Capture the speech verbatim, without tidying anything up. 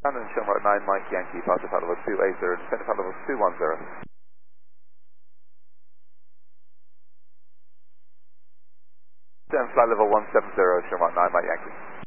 London Shamrock nine Mike Yankee, departure flight level two eighty, descent flight level two one zero. Descent flight level one seven zero, Shamrock nine Mike Yankee.